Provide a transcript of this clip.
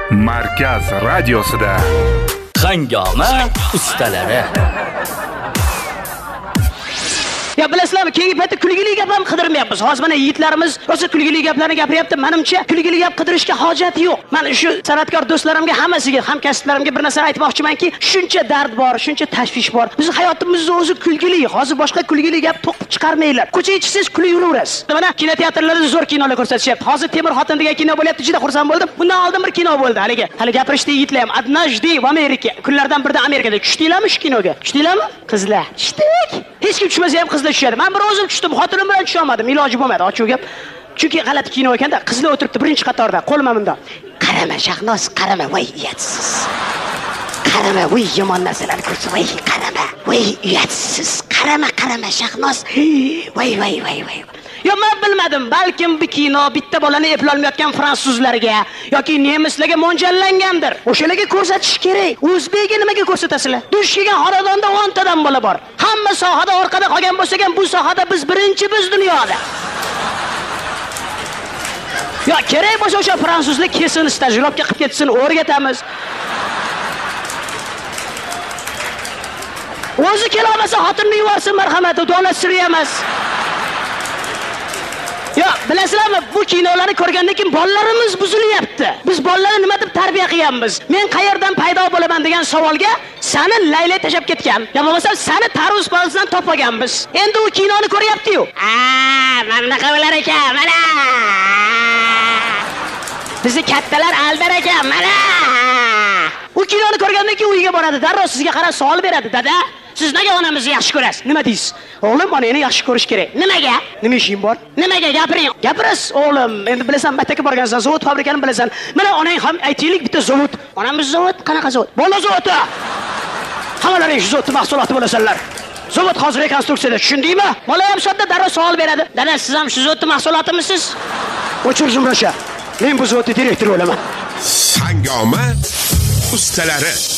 Markaz radiosida Hangoma ustalari. Ya bilasizlarmi, keyingi paytda kulgili gap ham qidirmayapmiz. Hozir mana yigitlarimiz o'sha kulgili gaplarni gapiryapti. Menimcha kulgili gap qidirishga hojat yo'q. Men shu san'atkor do'stlarimga, hammasiga, hamkasblarimga bir narsa aytmoqchimanki, shuncha dard bor, shuncha tashvish bor. Bizning hayotimizning o'zi kulgili. Hozir boshqa kulgili gap to'qib chiqarmanglar. Ko'chaga chiqsangiz kulib yuraverasiz. Mana kinoteatrlarda zo'r kinolar ko'rsatishyapti. Hozir Temur xotin degan kino bo'lyapti, juda xursand bo'ldim. Bundan oldin bir kino bo'ldi. Hali gapirishdi yigitlar ham. Однажды в Amerika. Kunlardan birida Amerikada tushdinglarmi shu kinoga? Tushdinglarmi? Qizlar. Tushdik. Hech kim tushmasa ham qizlar tushadi. Men bir o'zim tushdim, xotinim bilan tusha olmadim. Iloji bo'lmadi, ochiq gap. Chunki g'alati kino ekanda, qizlar o'tiribdi birinchi qatorda, qo'lma bunda. Qarama Shahnoz, qarama, voy uyatsiz. Qarama, voy yomon narsalar ko'rsa, voy qarama, voy uyatsiz. Qarama Shahnoz. Voy. Yo, men bilmadim, balkim bu kino bitta bolani eplolmayotgan fransuzlarga yoki nemislarga mo'ljallangandir. O'shalarga ko'rsatish kerak. O'zbekga nimaga ko'rsatasizlar? Dush kelgan xonadonda 10 tadan bola bor. Hamma sohada orqada qolgan bo'lsa ham, bu sohada biz birinchimiz dunyoda. Yo, kerak bo'lsa o'sha fransuzlar kelsin, stajirovka qilib ketsin, o'rgatamiz. O'zi kela olmasa xotinni yuborsin, marhamat, o'tona siri emas. Ya, bilasizlarmi, bu kinolarni ko'rgandan keyin bolalarimiz buzilyapti. Biz bolalarni nima deb tarbiya qilganmiz? Men qayerdan paydo bo'laman degan savolga seni Layla tashab ketgan. Ya bo'lmasa seni tarvuz polisidan topganmiz. Endi u kinoni ko'ryapti-yu. Mana bunaqa bo'lar ekan, mana. Bizni kattalar aldar ekan, mana. U kinoni ko'rgandan keyin uyiga boradi, darrov sizga qarab savol beradi. Dada, siz nega onamizni yaxshi ko'rasiz? Nima deysiz? O'g'lim, onangni yaxshi ko'rish kerak. Nimaga? Nima ishing bor? Nimaga gapiring? Gapirasiz, o'g'lim. Endi bilasan, maktabga borgansan, zavod fabrikani bilasan. Mana onang ham aytaylik bitta zavod. Onamiz zavod, qanaqa zavod? Bola zavodi. Hammalaring shu zavodning mahsuloti bo'lasanlar. Zavod hozir rekonstruksiyada, tushundingmi? Bola ham sodda darrov savol beradi. Dada, siz ham shu zavodning mahsulotimisiz? O'chir jumlasha. Men bu zavodning direktori bo'laman. Hangoma ustalari.